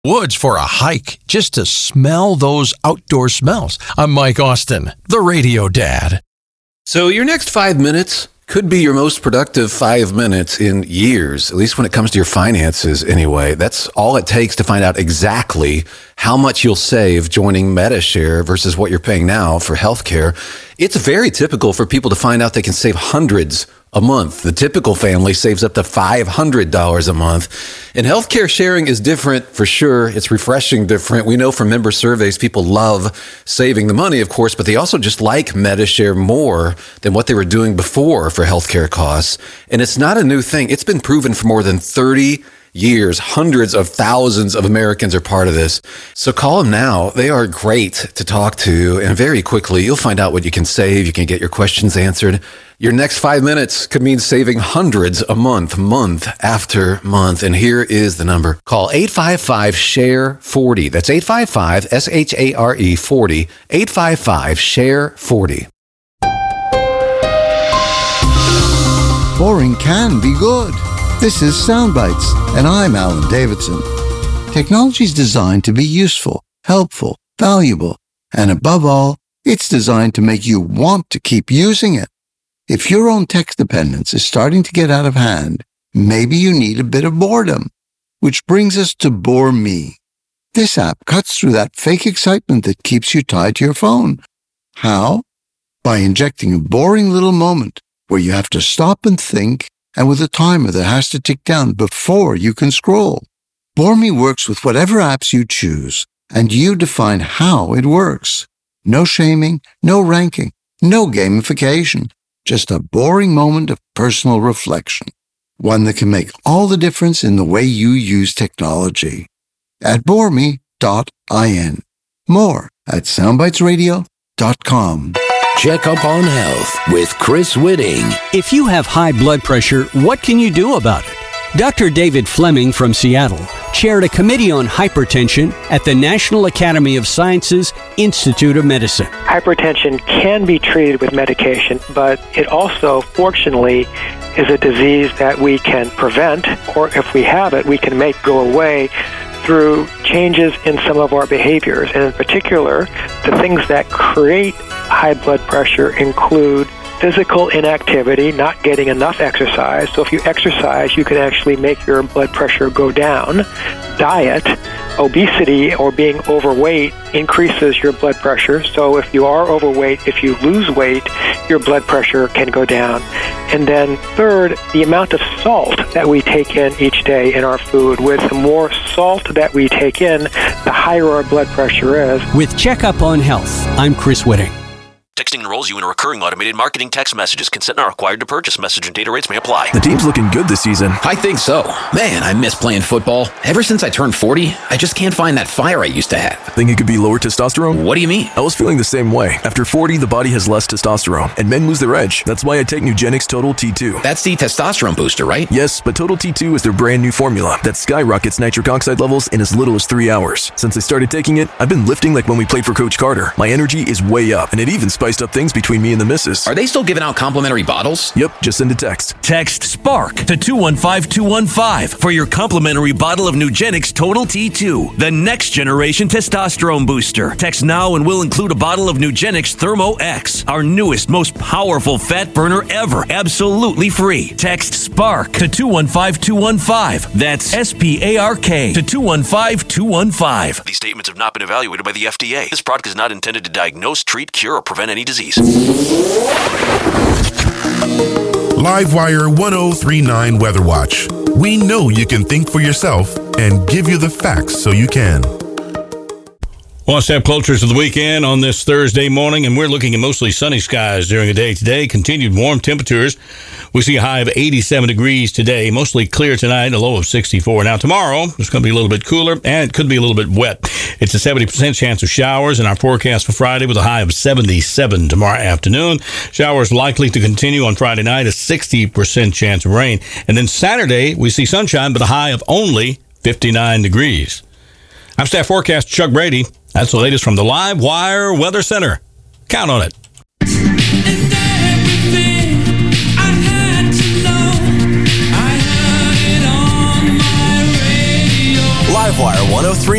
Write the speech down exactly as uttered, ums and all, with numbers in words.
woods for a hike just to smell those outdoor smells. I'm Mike Austin, the Radio Dad. So your next five minutes could be your most productive five minutes in years, at least when it comes to your finances anyway. That's all it takes to find out exactly how much you'll save joining Medi-Share versus what you're paying now for healthcare. It's very typical for people to find out they can save hundreds a month. The typical family saves up to five hundred dollars a month. And healthcare sharing is different for sure. It's refreshing different. We know from member surveys, people love saving the money, of course, but they also just like Medi-Share more than what they were doing before for healthcare costs. And it's not a new thing. It's been proven for more than thirty years. Hundreds of thousands of Americans are part of this. So call them now. They are great to talk to. And very quickly, you'll find out what you can save. You can get your questions answered. Your next five minutes could mean saving hundreds a month, month after month. And here is the number. Call eight five five, S H A R E, forty. That's eight five five, S H A R E, forty. eight five five, S H A R E, forty. Boring can be good. This is Soundbites, and I'm Alan Davidson. Technology is designed to be useful, helpful, valuable, and above all, it's designed to make you want to keep using it. If your own tech dependence is starting to get out of hand, maybe you need a bit of boredom. Which brings us to Bore Me. This app cuts through that fake excitement that keeps you tied to your phone. How? By injecting a boring little moment where you have to stop and think, and with a timer that has to tick down before you can scroll. Bore Me works with whatever apps you choose, and you define how it works. No shaming, no ranking, no gamification. Just a boring moment of personal reflection. One that can make all the difference in the way you use technology. At bore me dot in. More at soundbites radio dot com. Check Up on Health with Chris Whitting. If you have high blood pressure, what can you do about it? Doctor David Fleming from Seattle chaired a committee on hypertension at the National Academy of Sciences Institute of Medicine. Hypertension can be treated with medication, but it also, fortunately, is a disease that we can prevent, or if we have it, we can make go away through changes in some of our behaviors. And in particular, the things that create high blood pressure include physical inactivity, not getting enough exercise. So if you exercise, you can actually make your blood pressure go down. Diet, obesity or being overweight increases your blood pressure. So if you are overweight, if you lose weight, your blood pressure can go down. And then third, the amount of salt that we take in each day in our food. With the more salt that we take in, the higher our blood pressure is. With Checkup on Health, I'm Chris Whitting. Texting enrolls you in a recurring automated marketing text messages. Consent not required to purchase. Message and data rates may apply. The team's looking good this season. I think so. Man, I miss playing football. Ever since I turned forty, I just can't find that fire I used to have. Think it could be lower testosterone? What do you mean? I was feeling the same way. After forty, the body has less testosterone, and men lose their edge. That's why I take Nugenix Total T two. That's the testosterone booster, right? Yes, but Total T two is their brand new formula that skyrockets nitric oxide levels in as little as three hours. Since I started taking it, I've been lifting like when we played for Coach Carter. My energy is way up, and it even spiced up things between me and the missus. Are they still giving out complimentary bottles? Yep, just send a text. Text SPARK to two one five two one five for your complimentary bottle of Nugenix Total T two, the next generation testosterone booster. Text now and we'll include a bottle of Nugenix Thermo X, our newest, most powerful fat burner ever, absolutely free. Text SPARK to two one five two one five. That's S P A R K to two one five two one five. These statements have not been evaluated by the F D A. This product is not intended to diagnose, treat, cure, or prevent any disease. Livewire one oh three point nine Weather Watch. We know you can think for yourself and give you the facts so you can. One step closer to the weekend on this Thursday morning, and we're looking at mostly sunny skies during the day today. Continued warm temperatures. We see a high of eighty-seven degrees today, mostly clear tonight, a low of sixty-four. Now tomorrow, it's going to be a little bit cooler, and it could be a little bit wet. It's a seventy percent chance of showers in our forecast for Friday with a high of seventy-seven tomorrow afternoon. Showers likely to continue on Friday night, a sixty percent chance of rain. And then Saturday, we see sunshine, but a high of only fifty-nine degrees. I'm Staff Forecaster Chuck Brady. That's the latest from the Live Wire Weather Center. Count on it. Livewire one oh three.